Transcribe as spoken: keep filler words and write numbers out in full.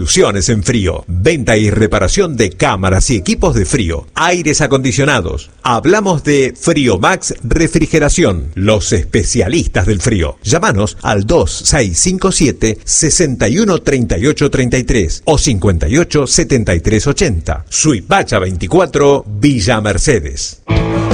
Soluciones en frío. Venta y reparación de cámaras y equipos de frío. Aires acondicionados. Hablamos de Friomax Refrigeración. Los especialistas del frío. Llámanos al dos seis cinco siete, seis uno tres ocho tres tres o cincuenta y ocho setenta y tres ochenta. Suipacha veinticuatro, Villa Mercedes.